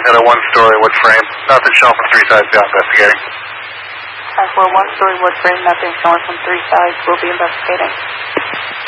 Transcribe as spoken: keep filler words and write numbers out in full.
got a one-story wood frame. Nothing shown from three sides beyond investigating. Uh, for a one-story wood frame, nothing shown from three sides, we'll be investigating.